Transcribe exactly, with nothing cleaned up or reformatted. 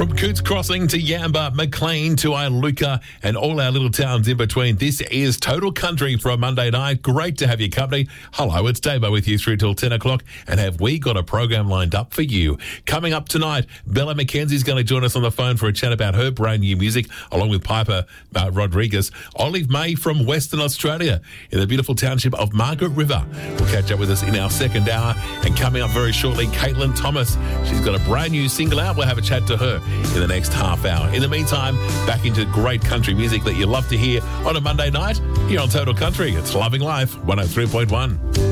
From Coots Crossing to Yamba, Maclean to Iluka and all our little towns in between, this is Total Country for a Monday night. Great to have your company. Hello, it's Davo with you through till ten o'clock. And have we got a program lined up for you? Coming up tonight, Bella McKenzie's going to join us on the phone for a chat about her brand new music, along with Piper uh, Rodriguez. Olive May from Western Australia in the beautiful township of Margaret River will catch up with us in our second hour. And coming up very shortly, Caitlin Thomas. She's got a brand new single out. We'll have a chat to her in the next half hour. In the meantime, back into great country music that you love to hear on a Monday night here on Total Country. It's Loving Life, one oh three point one.